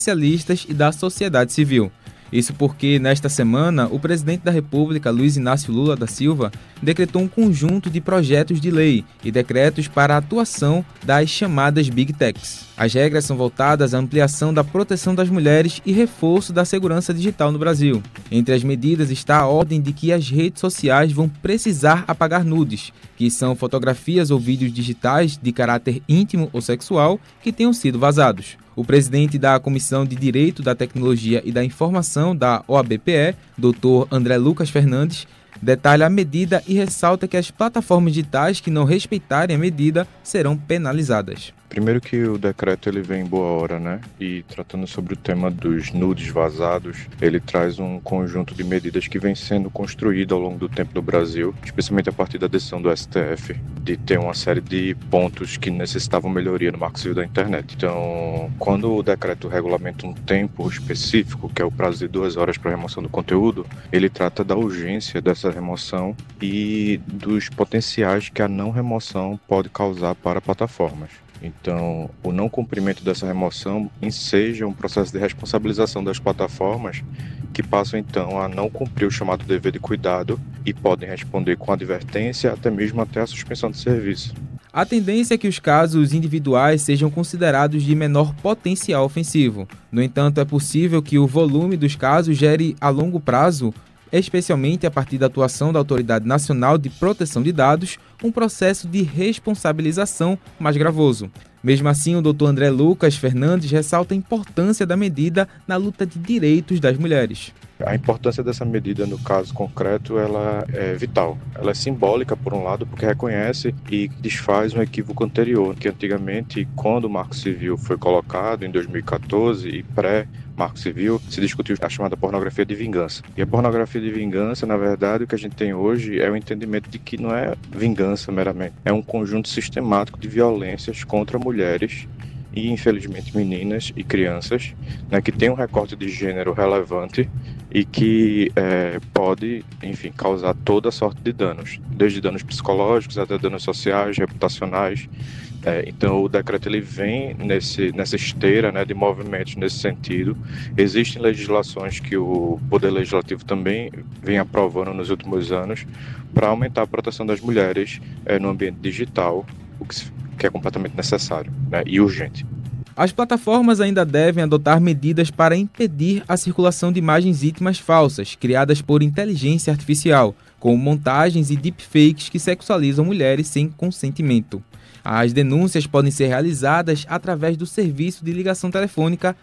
especialistas e da sociedade civil. Isso porque, nesta semana, o presidente da República, Luiz Inácio Lula da Silva, decretou um conjunto de projetos de lei e decretos para a atuação das chamadas Big Techs. As regras são voltadas à ampliação da proteção das mulheres e reforço da segurança digital no Brasil. Entre as medidas está a ordem de que as redes sociais vão precisar apagar nudes, que são fotografias ou vídeos digitais de caráter íntimo ou sexual que tenham sido vazados. O presidente da Comissão de Direito da Tecnologia e da Informação da OABPE, Dr. André Lucas Fernandes, detalha a medida e ressalta que as plataformas digitais que não respeitarem a medida serão penalizadas. Primeiro que o decreto ele vem em boa hora, né? E tratando sobre o tema dos nudes vazados, ele traz um conjunto de medidas que vem sendo construído ao longo do tempo no Brasil, especialmente a partir da decisão do STF, de ter uma série de pontos que necessitavam melhoria no Marco Civil da Internet. Então, quando o decreto regulamenta um tempo específico, que é o prazo de 2 horas para remoção do conteúdo, ele trata da urgência dessa remoção e dos potenciais que a não remoção pode causar para plataformas. Então, o não cumprimento dessa remoção enseja um processo de responsabilização das plataformas que passam, então, a não cumprir o chamado dever de cuidado e podem responder com advertência, até a suspensão de serviço. A tendência é que os casos individuais sejam considerados de menor potencial ofensivo. No entanto, é possível que o volume dos casos gere a longo prazo, especialmente a partir da atuação da Autoridade Nacional de Proteção de Dados, um processo de responsabilização mais gravoso. Mesmo assim, o Dr. André Lucas Fernandes ressalta a importância da medida na luta de direitos das mulheres. A importância dessa medida, no caso concreto, ela é vital. Ela é simbólica, por um lado, porque reconhece e desfaz um equívoco anterior, que antigamente, quando o Marco Civil foi colocado, em 2014, e pré-Marco Civil, se discutiu a chamada pornografia de vingança. E a pornografia de vingança, na verdade, o que a gente tem hoje é o entendimento de que não é vingança meramente, é um conjunto sistemático de violências contra mulheres e, infelizmente, meninas e crianças, né, que tem um recorte de gênero relevante e que pode, enfim, causar toda sorte de danos, desde danos psicológicos até danos sociais, reputacionais. Então, o decreto ele vem nessa esteira, né, de movimentos nesse sentido. Existem legislações que o Poder Legislativo também vem aprovando nos últimos anos para aumentar a proteção das mulheres no ambiente digital, o que é completamente necessário, né, e urgente. As plataformas ainda devem adotar medidas para impedir a circulação de imagens íntimas falsas, criadas por inteligência artificial, como montagens e deepfakes que sexualizam mulheres sem consentimento. As denúncias podem ser realizadas através do serviço de ligação telefônica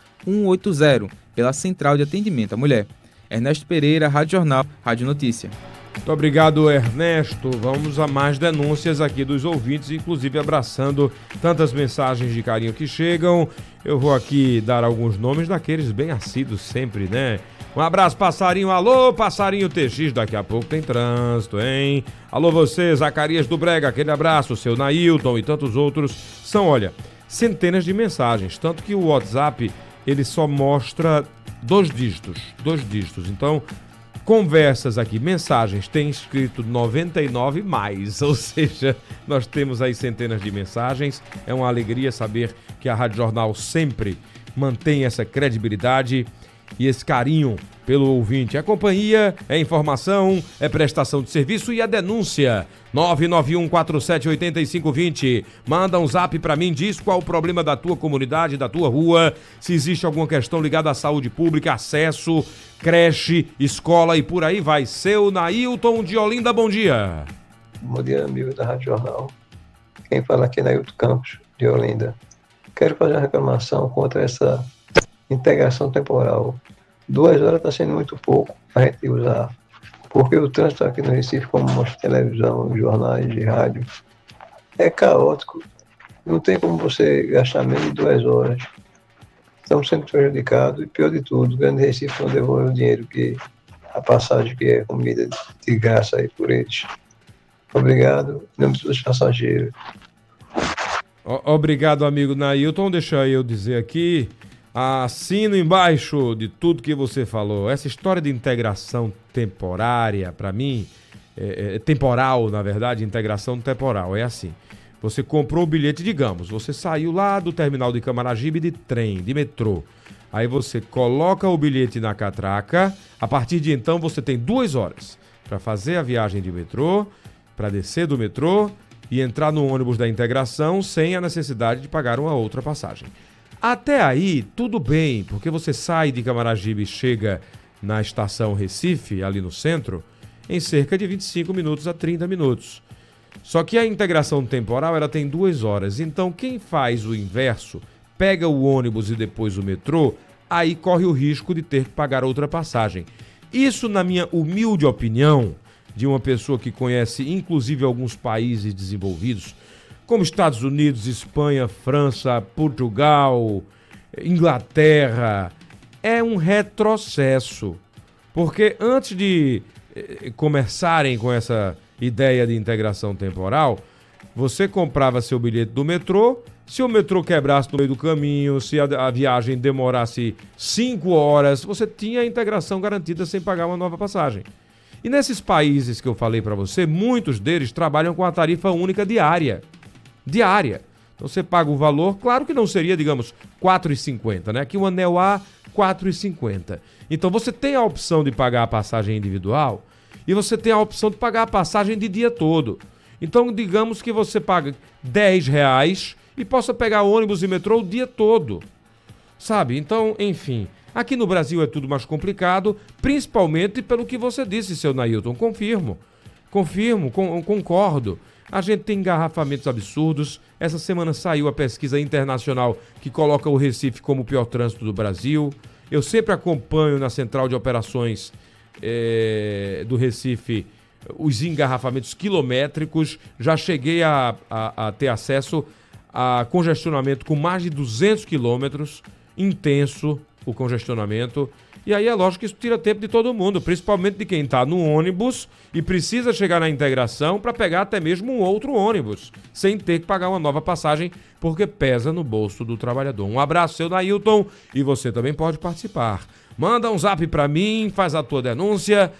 180, pela Central de Atendimento à Mulher. Ernesto Pereira, Rádio Jornal, Rádio Notícia. Muito obrigado, Ernesto. Vamos a mais denúncias aqui dos ouvintes, inclusive abraçando tantas mensagens de carinho que chegam. Eu vou aqui dar alguns nomes daqueles bem assíduos sempre, né? Um abraço, Passarinho. Alô, Passarinho TX. Daqui a pouco tem trânsito, hein? Alô, você, Zacarias do Brega. Aquele abraço. Seu Nailton e tantos outros. São, olha, centenas de mensagens. Tanto que o WhatsApp, ele só mostra 2 dígitos. 2 dígitos. Então, conversas aqui, mensagens, tem escrito 99 mais, ou seja, nós temos aí centenas de mensagens. É uma alegria saber que a Rádio Jornal sempre mantém essa credibilidade e esse carinho pelo ouvinte. A companhia é informação, é prestação de serviço e a denúncia. 991478520. Manda um zap pra mim, diz qual o problema da tua comunidade, da tua rua, se existe alguma questão ligada à saúde pública, acesso, creche, escola e por aí vai. Seu Nailton de Olinda, bom dia. Bom dia, amigo da Rádio Jornal. Quem fala aqui é Nailton Campos, de Olinda. Quero fazer uma reclamação contra essa integração temporal. 2 horas está sendo muito pouco para a gente usar, porque o trânsito aqui no Recife, como mostra televisão, jornais de rádio, é caótico. Não tem como você gastar menos de 2 horas. Estamos sendo prejudicados e, pior de tudo, o Grande Recife não devolve o dinheiro que a passagem que é comida de graça aí por eles. Obrigado, em nome dos passageiros. Obrigado, amigo Nailton. Deixa eu dizer aqui, assino embaixo de tudo que você falou. Essa história de integração temporária, para mim, temporal, na verdade, integração temporal, é assim. Você comprou o bilhete, digamos, você saiu lá do terminal de Camaragibe de trem, de metrô. Aí você coloca o bilhete na catraca, a partir de então você tem 2 horas para fazer a viagem de metrô, para descer do metrô e entrar no ônibus da integração sem a necessidade de pagar uma outra passagem. Até aí, tudo bem, porque você sai de Camaragibe e chega na estação Recife, ali no centro, em cerca de 25 minutos a 30 minutos. Só que a integração temporal ela tem 2 horas, então quem faz o inverso, pega o ônibus e depois o metrô, aí corre o risco de ter que pagar outra passagem. Isso, na minha humilde opinião, de uma pessoa que conhece inclusive alguns países desenvolvidos, como Estados Unidos, Espanha, França, Portugal, Inglaterra, é um retrocesso. Porque antes de começarem com essa ideia de integração temporal, você comprava seu bilhete do metrô, se o metrô quebrasse no meio do caminho, se a viagem demorasse 5 horas, você tinha a integração garantida sem pagar uma nova passagem. E nesses países que eu falei para você, muitos deles trabalham com a tarifa única diária. Então você paga o valor, claro que não seria, digamos, R$ 4,50, né? Aqui o anel A, R$ 4,50. Então você tem a opção de pagar a passagem individual e você tem a opção de pagar a passagem de dia todo. Então digamos que você paga R$10 e possa pegar ônibus e metrô o dia todo. Sabe? Então, enfim, aqui no Brasil é tudo mais complicado, principalmente pelo que você disse, seu Nailton. Concordo. A gente tem engarrafamentos absurdos. Essa semana saiu a pesquisa internacional que coloca o Recife como o pior trânsito do Brasil. Eu sempre acompanho na central de operações do Recife os engarrafamentos quilométricos. Já cheguei a ter acesso a congestionamento com mais de 200 quilômetros, intenso o congestionamento. E aí é lógico que isso tira tempo de todo mundo, principalmente de quem está no ônibus e precisa chegar na integração para pegar até mesmo um outro ônibus, sem ter que pagar uma nova passagem, porque pesa no bolso do trabalhador. Um abraço, seu Nailton, e você também pode participar. Manda um zap para mim, faz a tua denúncia,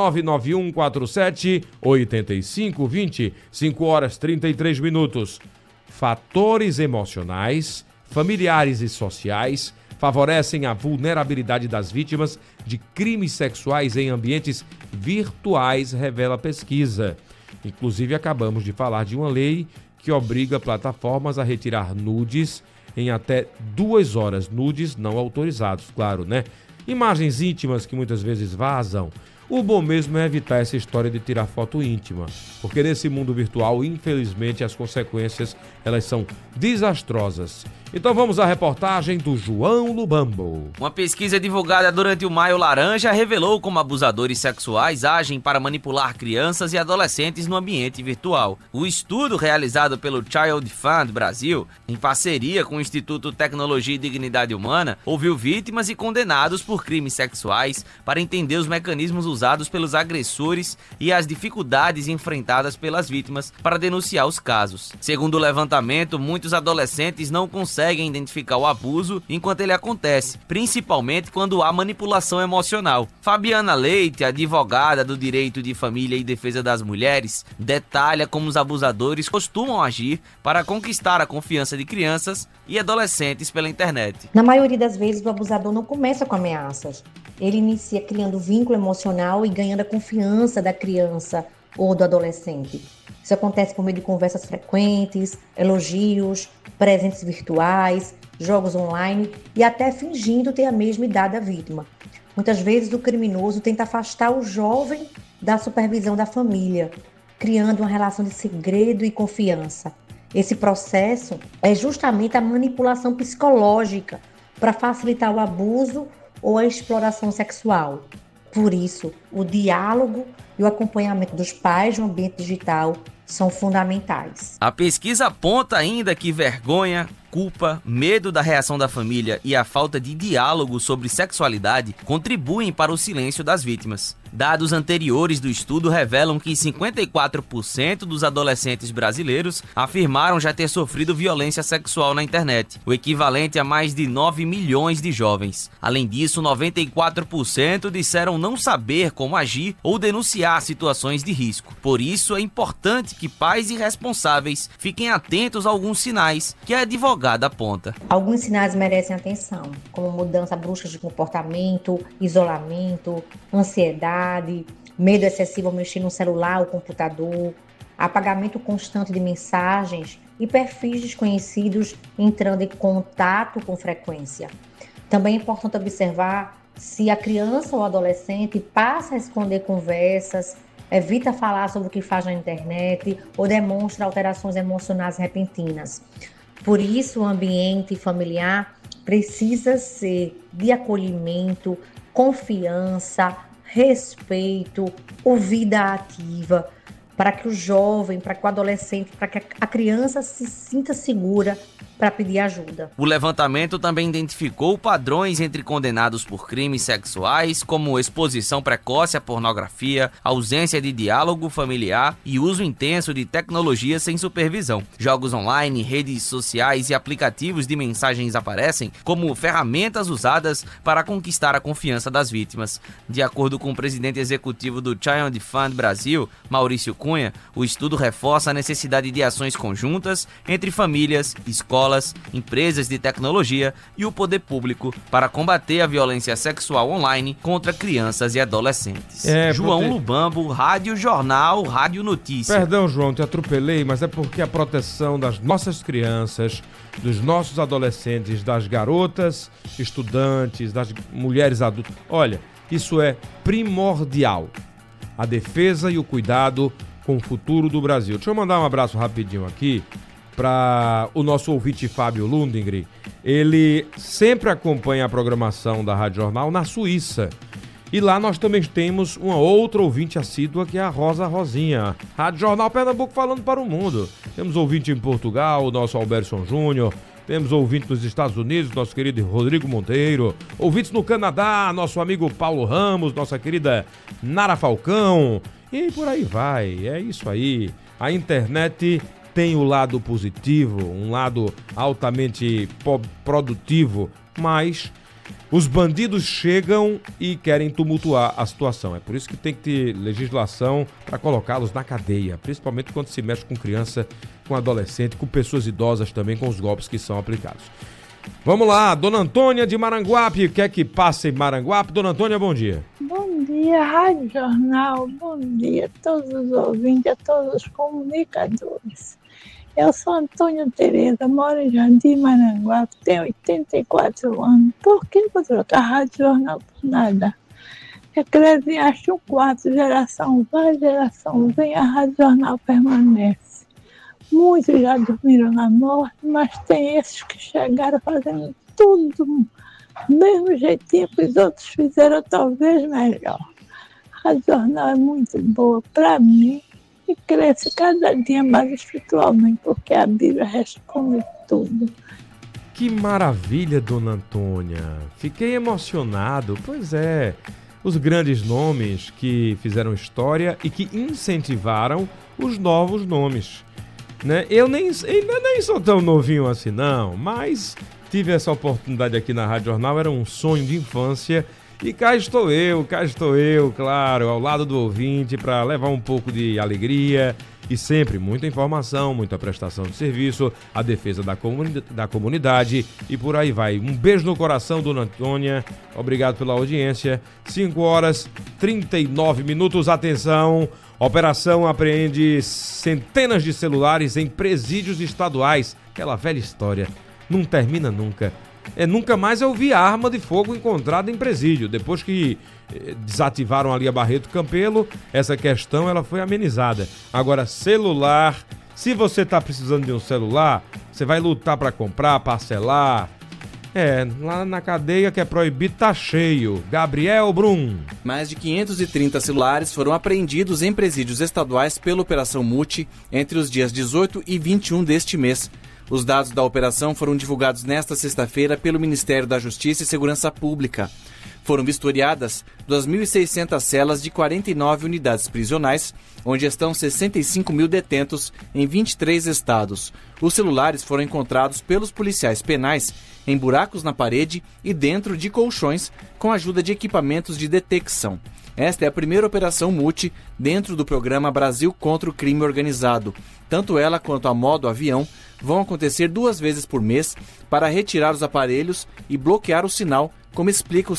99147-8520, 5 horas 33 minutos. Fatores emocionais, familiares e sociais favorecem a vulnerabilidade das vítimas de crimes sexuais em ambientes virtuais, revela a pesquisa. Inclusive, acabamos de falar de uma lei que obriga plataformas a retirar nudes em até 2 horas. Nudes não autorizados, claro, né? Imagens íntimas que muitas vezes vazam. O bom mesmo é evitar essa história de tirar foto íntima, porque nesse mundo virtual, infelizmente, as consequências elas são desastrosas. Então vamos à reportagem do João Lubambo. Uma pesquisa divulgada durante o Maio Laranja revelou como abusadores sexuais agem para manipular crianças e adolescentes no ambiente virtual. O estudo realizado pelo Child Fund Brasil, em parceria com o Instituto Tecnologia e Dignidade Humana, ouviu vítimas e condenados por crimes sexuais para entender os mecanismos usados pelos agressores e as dificuldades enfrentadas pelas vítimas para denunciar os casos. Segundo o levantamento, muitos adolescentes não conseguem identificar o abuso enquanto ele acontece, principalmente quando há manipulação emocional. Fabiana Leite, advogada do Direito de Família e Defesa das Mulheres, detalha como os abusadores costumam agir para conquistar a confiança de crianças e adolescentes pela internet. Na maioria das vezes, o abusador não começa com ameaças. Ele inicia criando vínculo emocional e ganhando a confiança da criança ou do adolescente. Isso acontece por meio de conversas frequentes, elogios, presentes virtuais, jogos online e até fingindo ter a mesma idade da vítima. Muitas vezes o criminoso tenta afastar o jovem da supervisão da família, criando uma relação de segredo e confiança. Esse processo é justamente a manipulação psicológica para facilitar o abuso ou a exploração sexual. Por isso, o diálogo e o acompanhamento dos pais no ambiente digital são fundamentais. A pesquisa aponta ainda que vergonha, culpa, medo da reação da família e a falta de diálogo sobre sexualidade contribuem para o silêncio das vítimas. Dados anteriores do estudo revelam que 54% dos adolescentes brasileiros afirmaram já ter sofrido violência sexual na internet, o equivalente a mais de 9 milhões de jovens. Além disso, 94% disseram não saber como agir ou denunciar situações de risco. Por isso, é importante que pais e responsáveis fiquem atentos a alguns sinais que a advogada drogada aponta. Alguns sinais merecem atenção, como mudança brusca de comportamento, isolamento, ansiedade, medo excessivo ao mexer no celular ou computador, apagamento constante de mensagens e perfis desconhecidos entrando em contato com frequência. Também é importante observar se a criança ou adolescente passa a esconder conversas, evita falar sobre o que faz na internet ou demonstra alterações emocionais repentinas. Por isso, o ambiente familiar precisa ser de acolhimento, confiança, respeito, ouvida ativa, para que o jovem, para que o adolescente, para que a criança se sinta segura para pedir ajuda. O levantamento também identificou padrões entre condenados por crimes sexuais, como exposição precoce à pornografia, ausência de diálogo familiar e uso intenso de tecnologia sem supervisão. Jogos online, redes sociais e aplicativos de mensagens aparecem como ferramentas usadas para conquistar a confiança das vítimas. De acordo com o presidente executivo do Child Fund Brasil, Maurício Cunha, o estudo reforça a necessidade de ações conjuntas entre famílias, escolas, empresas de tecnologia e o poder público para combater a violência sexual online contra crianças e adolescentes. João Lubambo, Rádio Jornal, Rádio Notícia. Perdão, João, te atropelei, mas é porque a proteção das nossas crianças, dos nossos adolescentes, das garotas, estudantes, das mulheres adultas, olha, isso é primordial. A defesa e o cuidado com o futuro do Brasil. Deixa eu mandar um abraço rapidinho aqui para o nosso ouvinte Fábio Lundingren. Ele sempre acompanha a programação da Rádio Jornal na Suíça. E lá nós também temos uma outra ouvinte assídua, que é a Rosa Rosinha. Rádio Jornal Pernambuco falando para o mundo. Temos ouvinte em Portugal, o nosso Alberson Júnior. Temos ouvinte nos Estados Unidos, nosso querido Rodrigo Monteiro. Ouvintes no Canadá, nosso amigo Paulo Ramos, nossa querida Nara Falcão. E por aí vai, é isso aí. A internet tem o lado positivo, um lado altamente produtivo, mas os bandidos chegam e querem tumultuar a situação. É por isso que tem que ter legislação para colocá-los na cadeia, principalmente quando se mexe com criança, com adolescente, com pessoas idosas também, com os golpes que são aplicados. Vamos lá, Dona Antônia de Maranguape, o que é que passa em Maranguape? Dona Antônia, bom dia. Bom dia, Rádio Jornal, bom dia a todos os ouvintes, a todos os comunicadores. Eu sou Antônia Tereza, moro em Jardim Maranguape, tenho 84 anos. Por que vou trocar a Rádio Jornal por nada? Eclesiastes 4, geração vai, geração vem, a Rádio Jornal permanece. Muitos já dormiram na morte, mas tem esses que chegaram fazendo tudo do mesmo jeitinho que os outros fizeram, talvez melhor. A Rádio Jornal é muito boa para mim. E cresce cada dia mais espiritualmente, porque a Bíblia responde tudo. Que maravilha, Dona Antônia. Fiquei emocionado. Pois é, os grandes nomes que fizeram história e que incentivaram os novos nomes. Né? Eu ainda nem sou tão novinho assim não, mas tive essa oportunidade aqui na Rádio Jornal, era um sonho de infância. E cá estou eu, claro, ao lado do ouvinte para levar um pouco de alegria e sempre muita informação, muita prestação de serviço, a defesa da comunidade e por aí vai. Um beijo no coração, Dona Antônia, obrigado pela audiência. 5h39, atenção, operação apreende centenas de celulares em presídios estaduais. Aquela velha história, não termina nunca. Nunca mais eu vi arma de fogo encontrada em presídio. Depois que desativaram ali a Barreto Campelo, essa questão ela foi amenizada. Agora, celular, se você está precisando de um celular, você vai lutar para comprar, parcelar. Lá na cadeia que é proibido tá cheio. Gabriel Brum. Mais de 530 celulares foram apreendidos em presídios estaduais pela Operação Multi entre os dias 18 e 21 deste mês. Os dados da operação foram divulgados nesta sexta-feira pelo Ministério da Justiça e Segurança Pública. Foram vistoriadas 2.600 celas de 49 unidades prisionais, onde estão 65 mil detentos em 23 estados. Os celulares foram encontrados pelos policiais penais em buracos na parede e dentro de colchões, com a ajuda de equipamentos de detecção. Esta é a primeira operação multi dentro do programa Brasil contra o Crime Organizado. Tanto ela quanto a modo avião vão acontecer 2 vezes por mês para retirar os aparelhos e bloquear o sinal, como explica o